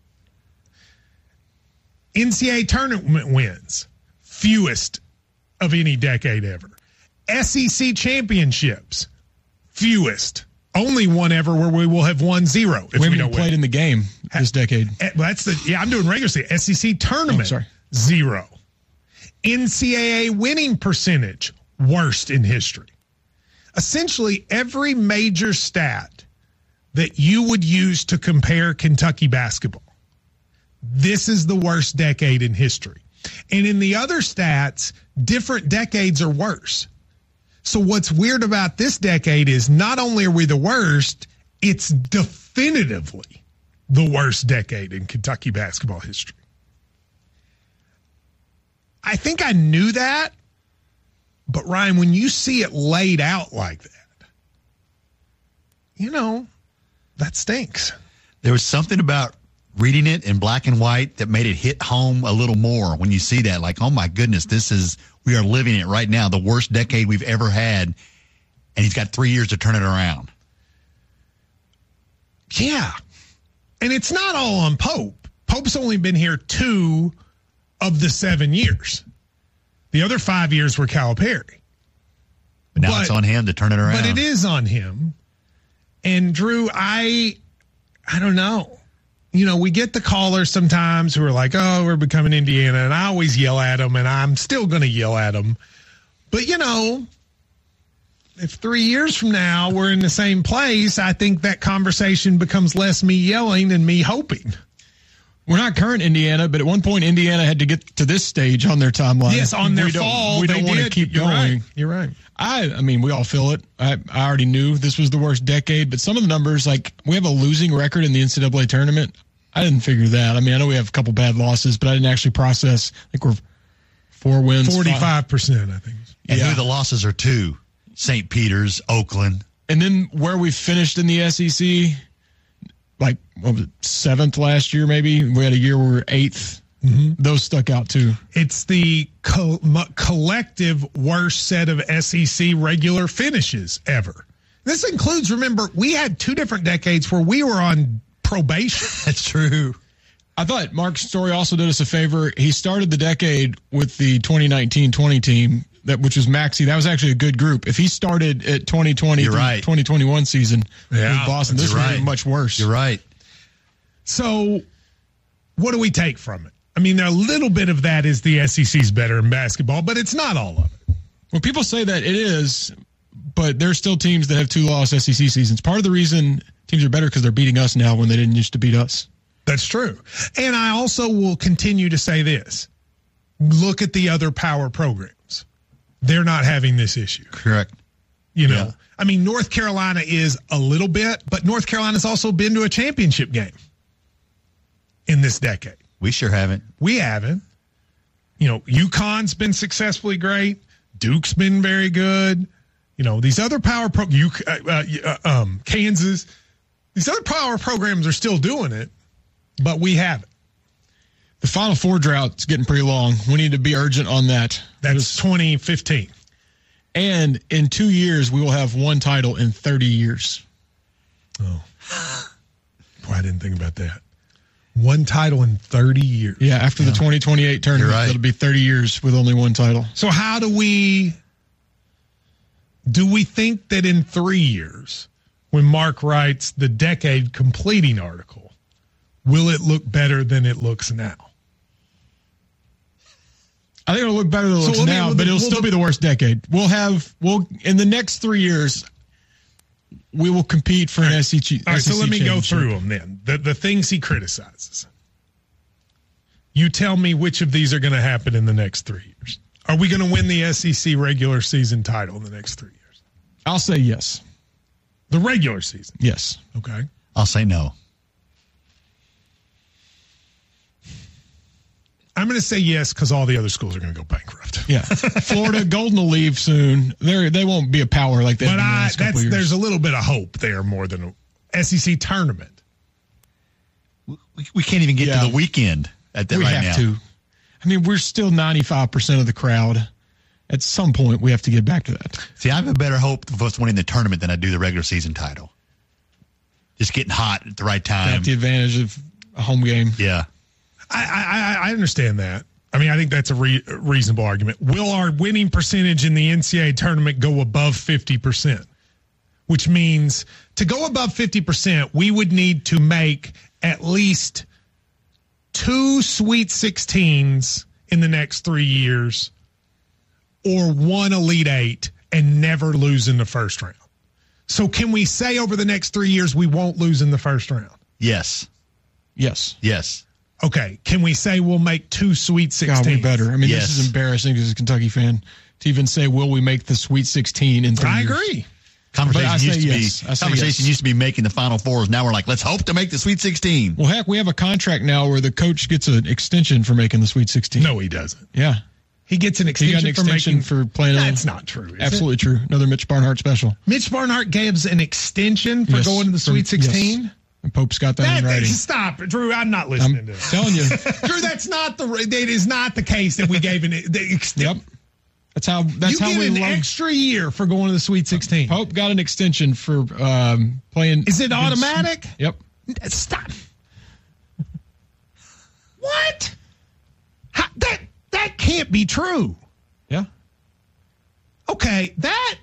NCAA tournament wins, fewest of any decade ever. SEC championships, fewest. Only one ever where we will have won 0 if we don't played win. in the game this decade. I'm doing regular season. SEC tournament, 0. NCAA winning percentage, worst in history. Essentially, every major stat that you would use to compare Kentucky basketball, this is the worst decade in history. And in the other stats, different decades are worse. So what's weird about this decade is not only are we the worst, it's definitively the worst decade in Kentucky basketball history. I think I knew that, but Ryan, when you see it laid out like that, that stinks. There was something about reading it in black and white that made it hit home a little more when you see that. Like, oh my goodness, we are living it right now, the worst decade we've ever had, and he's got 3 years to turn it around. Yeah. And it's not all on Pope. Pope's only been here 2 of the 7 years. The other 5 years were Calipari. But now it's on him to turn it around. But it is on him. And Drew, I don't know. We get the callers sometimes who are like, oh, we're becoming Indiana. And I always yell at them, and I'm still going to yell at them. But, if 3 years from now we're in the same place, I think that conversation becomes less me yelling and me hoping. We're not current Indiana, but at one point Indiana had to get to this stage on their timeline. Yes, on their fall. We don't want to keep going. You're right. I mean, we all feel it. I already knew this was the worst decade, but some of the numbers, like we have a losing record in the NCAA tournament. I didn't figure that. I mean, I know we have a couple bad losses, but I didn't actually process. I think we're 4 wins. 45%, I think. And who the losses are to? St. Peter's, Oakland. And then where we finished in the SEC, like, what was it, 7th last year maybe? We had a year where we were 8th. Mm-hmm. Those stuck out too. It's the collective worst set of SEC regular finishes ever. This includes, remember, we had 2 different decades where we were on probation. That's true. I thought Mark Story also did us a favor. He started the decade with the 2019-20 team, which was Maxey. That was actually a good group. If he started at 2020 through 2021 season with Boston, this would be much worse. You're right. So what do we take from it? I mean, a little bit of that is the SEC's better in basketball, but it's not all of it. Well, people say that it is, but there's still teams that have 2-loss SEC seasons. Part of the reason teams are better because they're beating us now when they didn't used to beat us. That's true. And I also will continue to say this. Look at the other power programs. They're not having this issue. Correct. I mean, North Carolina is a little bit, but North Carolina's also been to a championship game in this decade. We sure haven't. We haven't. UConn's been successfully great. Duke's been very good. These other power Kansas, these other power programs are still doing it, but we haven't. The Final Four drought's getting pretty long. We need to be urgent on that. That's 2015. And in 2 years, we will have one title in 30 years. Oh. Boy, I didn't think about that. One title in 30 years. Yeah, after the 2028 tournament, right. It'll be 30 years with only one title. So how do we think that in 3 years, when Mark writes the decade completing article, will it look better than it looks now? I think it'll look better than it looks now, but it'll still be the worst decade. We'll in the next 3 years, we will compete for an SEC. All right, so let me go through them then. The things he criticizes. You tell me which of these are going to happen in the next 3 years. Are we going to win the SEC regular season title in the next 3 years? I'll say yes. The regular season? Yes. Okay. I'll say no. I'm going to say yes because all the other schools are going to go bankrupt. Yeah. Florida, Golden will leave soon. They won't be a power like that. But there's a little bit of hope there more than a SEC tournament. We can't even get to the weekend at that right now. We have to. I mean, we're still 95% of the crowd. At some point, we have to get back to that. See, I have a better hope of us winning the tournament than I do the regular season title. Just getting hot at the right time. Got the advantage of a home game. Yeah. I understand that. I mean, I think that's a reasonable argument. Will our winning percentage in the NCAA tournament go above 50%? Which means to go above 50%, we would need to make at least 2 Sweet 16s in the next 3 years or 1 Elite 8 and never lose in the first round. So can we say over the next 3 years we won't lose in the first round? Yes. Yes. Yes. Okay. Can we say we'll make 2 Sweet 16s? God, we better. I mean, This is embarrassing as a Kentucky fan to even say, will we make the Sweet 16 in 3 years? I agree. Conversation used to be making the Final Fours. Now we're like, let's hope to make the Sweet 16. Well, heck, we have a contract now where the coach gets an extension for making the Sweet 16. No, he doesn't. Yeah. He gets an extension, for playing. That's not true. Absolutely true. Another Mitch Barnhart special. Mitch Barnhart gives an extension for going to the Sweet 16. Yes. And Pope's got that in writing. Stop, Drew. I'm not listening to that. Telling you, Drew. That is not the case that we gave an extension. Yep. That's how we get an extra year for going to the Sweet 16. Pope got an extension for playing. Is it automatic? Yep. Stop. What? That can't be true. Yeah. Okay, that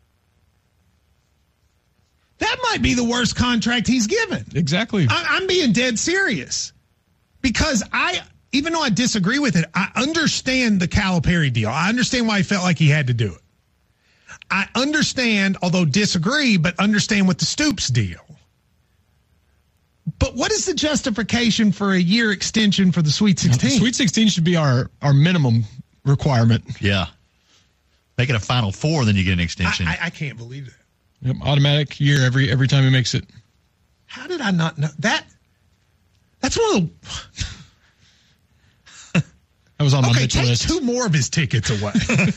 might be the worst contract he's given. Exactly. I'm being dead serious because even though I disagree with it, I understand the Calipari deal. I understand why he felt like he had to do it. I understand, although disagree, but understand with the Stoops deal. But what is the justification for a year extension for the Sweet 16? The Sweet 16 should be our minimum requirement. Yeah. Make it a Final Four, then you get an extension. I can't believe that. Yep, automatic year every time he makes it. How did I not know that? That's one of the. That was on my Mitchell list. Take 2 more of his tickets away.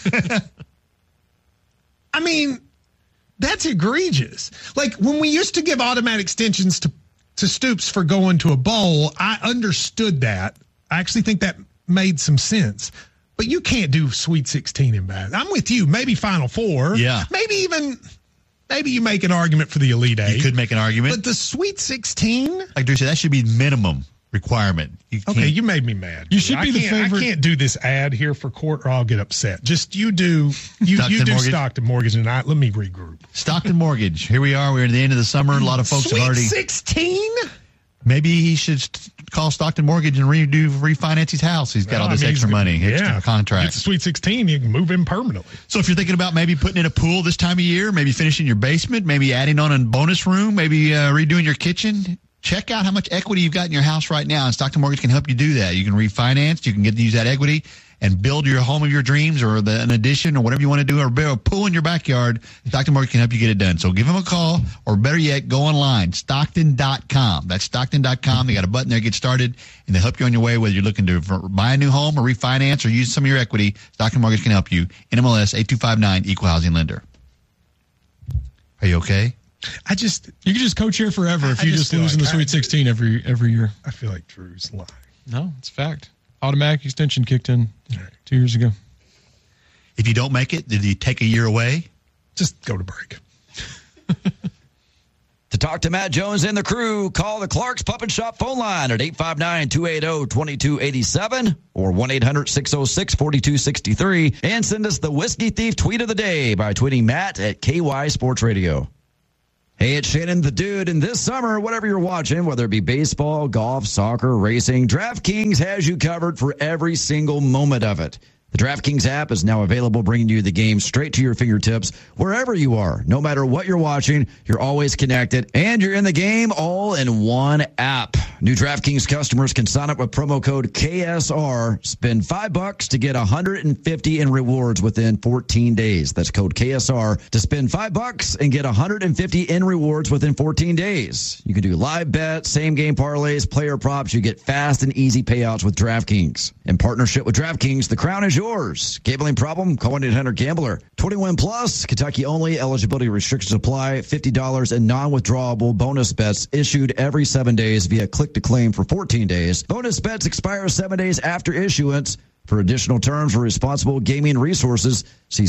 I mean, that's egregious. Like when we used to give automatic extensions to Stoops for going to a bowl, I understood that. I actually think that made some sense. But you can't do Sweet 16 in bad. I'm with you. Maybe Final Four. Yeah. Maybe you make an argument for the Elite 8. You could make an argument. But the Sweet 16? Like Drew said, that should be minimum requirement. You made me mad. You should be the favorite. I can't do this ad here for court or I'll get upset. Just you do Stockton Mortgage and let me regroup. Stockton Mortgage. Here we are. We're at the end of the summer. A lot of folks have already. 16? Maybe he should call Stockton Mortgage and refinance his house. He's got all this extra money, extra contract. It's a Sweet 16. You can move in permanently. So if you're thinking about maybe putting in a pool this time of year, maybe finishing your basement, maybe adding on a bonus room, maybe redoing your kitchen, check out how much equity you've got in your house right now. And Stockton Mortgage can help you do that. You can refinance. You can get to use that equity and build your home of your dreams or an addition or whatever you want to do or build a pool in your backyard. Stockton Mortgage can help you get it done. So give them a call or better yet, go online, Stockton.com. That's Stockton.com. They got a button there, get started, and they'll help you on your way whether you're looking to buy a new home or refinance or use some of your equity. Stockton Mortgage can help you. NMLS 8259, Equal Housing Lender. Are you okay? You can just coach here forever if you just lose in the Sweet 16 every year. I feel like Drew's lying. No, it's a fact. Automatic extension kicked in 2 years ago. If you don't make it, did you take a year away? Just go to break. To talk to Matt Jones and the crew, call the Clark's Pup and Shop phone line at 859-280-2287 or 1-800-606-4263 and send us the Whiskey Thief tweet of the day by tweeting Matt at KY Sports Radio. Hey, it's Shannon the Dude, and this summer, whatever you're watching, whether it be baseball, golf, soccer, racing, DraftKings has you covered for every single moment of it. The DraftKings app is now available, bringing you the game straight to your fingertips wherever you are. No matter what you're watching, you're always connected, and you're in the game all in one app. New DraftKings customers can sign up with promo code KSR, spend $5 to get $150 in rewards within 14 days. That's code KSR to spend $5 and get $150 in rewards within 14 days. You can do live bets, same-game parlays, player props. You get fast and easy payouts with DraftKings. In partnership with DraftKings, the crown is yours. Gambling problem? Call 1-800-GAMBLER. 21 plus, Kentucky only. Eligibility restrictions apply. $50 in non-withdrawable bonus bets issued every 7 days via click-to-claim for 14 days. Bonus bets expire 7 days after issuance. For additional terms or responsible gaming resources, see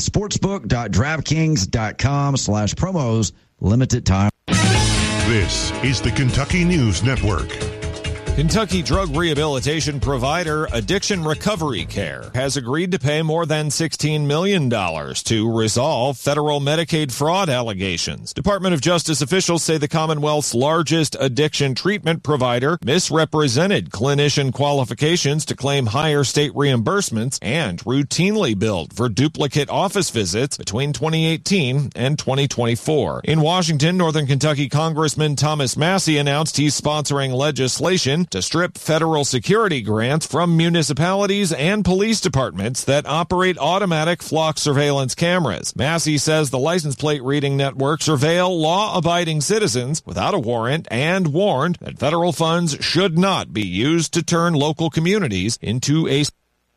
sportsbook.draftkings.com/promos. Limited time. This is the Kentucky News Network. Kentucky drug rehabilitation provider Addiction Recovery Care has agreed to pay more than $16 million to resolve federal Medicaid fraud allegations. Department of Justice officials say the Commonwealth's largest addiction treatment provider misrepresented clinician qualifications to claim higher state reimbursements and routinely billed for duplicate office visits between 2018 and 2024. In Washington, Northern Kentucky Congressman Thomas Massie announced he's sponsoring legislation to strip federal security grants from municipalities and police departments that operate automatic flock surveillance cameras. Massie says the license plate reading network surveil law-abiding citizens without a warrant and warned that federal funds should not be used to turn local communities into a...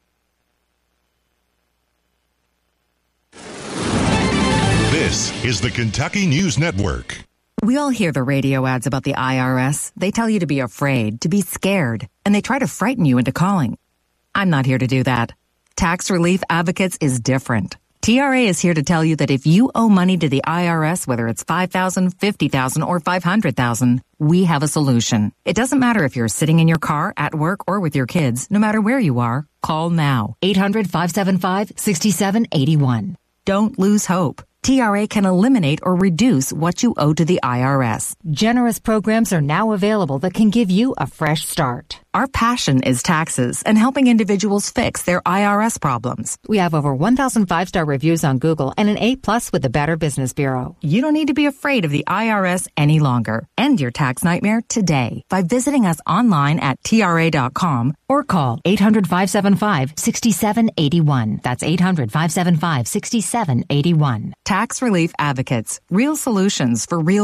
This is the Kentucky News Network. We all hear the radio ads about the IRS. They tell you to be afraid, to be scared, and they try to frighten you into calling. I'm not here to do that. Tax Relief Advocates is different. TRA is here to tell you that if you owe money to the IRS, whether it's $5,000, $50,000, or $500,000, we have a solution. It doesn't matter if you're sitting in your car, at work, or with your kids. No matter where you are, call now. 800-575-6781. Don't lose hope. TRA can eliminate or reduce what you owe to the IRS. Generous programs are now available that can give you a fresh start. Our passion is taxes and helping individuals fix their IRS problems. We have over 1,000 5-star reviews on Google and an A+ with the Better Business Bureau. You don't need to be afraid of the IRS any longer. End your tax nightmare today by visiting us online at TRA.com or call 800-575-6781. That's 800-575-6781. Tax Relief Advocates. Real solutions for real...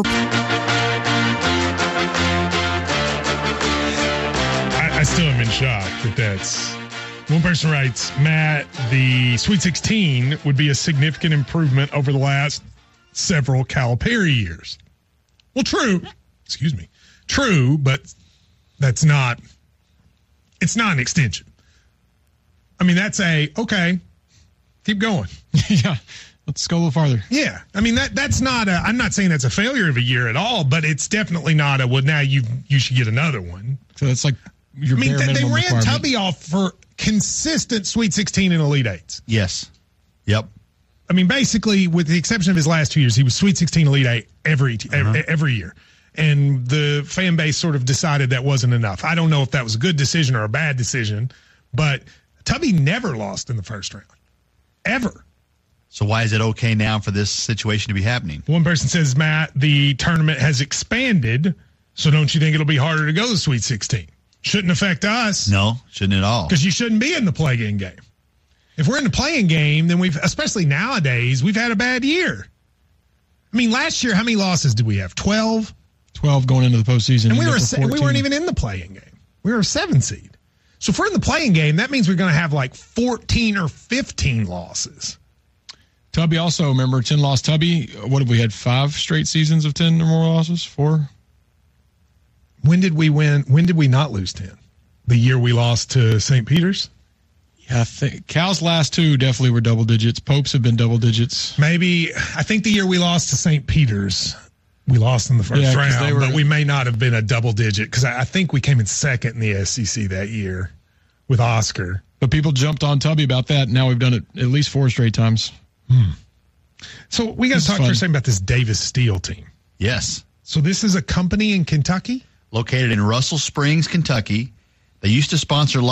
I still am in shock that that's... One person writes, Matt, the Sweet 16 would be a significant improvement over the last several Calipari years. Well, true. Excuse me. True, but that's not... It's not an extension. I mean, that's okay, keep going. Yeah. Let's go a little farther. Yeah. I mean, that's not I'm not saying that's a failure of a year at all, but it's definitely not well, now you should get another one. So it's like your bare minimum they ran requirement. Tubby off for consistent Sweet 16 and Elite 8s. Yes. Yep. I mean, basically, with the exception of his last 2 years, he was Sweet 16, Elite 8 every year. And the fan base sort of decided that wasn't enough. I don't know if that was a good decision or a bad decision, but Tubby never lost in the first round. Ever. So why is it okay now for this situation to be happening? One person says, Matt, the tournament has expanded, so don't you think it'll be harder to go to Sweet 16? Shouldn't affect us. No, shouldn't at all. Because you shouldn't be in the play-in game. If we're in the play-in game, then especially nowadays, we've had a bad year. I mean, last year, how many losses did we have? 12? 12 going into the postseason. And we weren't even in the play-in game. We were a 7 seed. So if we're in the play-in game, that means we're going to have like 14 or 15 losses. Tubby also, remember, 10-loss Tubby. What have we had, 5 straight seasons of 10 or more losses? 4? When did we win? When did we not lose 10? The year we lost to St. Peter's? Yeah, I think Cal's last two definitely were double digits. Pope's have been double digits. Maybe. I think the year we lost to St. Peter's, we lost in the first round, but we may not have been a double digit because I think we came in second in the SEC that year with Oscar. But people jumped on Tubby about that. And now we've done it at least 4 straight times. So we got to talk for a second about this Davis Steel team. Yes. So this is a company in Kentucky? Located in Russell Springs, Kentucky. They used to sponsor